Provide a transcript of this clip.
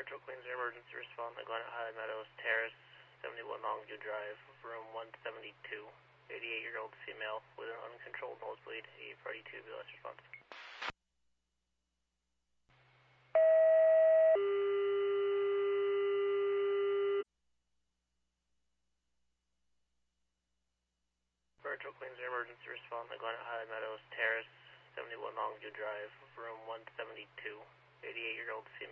Virtual Queens emergency response at Glen Highland Meadows Terrace, 71 Longview Drive, room 172. 88-year-old female with an uncontrolled nosebleed, a priority 2 BLS response. Virtual Queens emergency response at Glen Highland Meadows Terrace, 71 Longview Drive, room 172. 88-year-old female.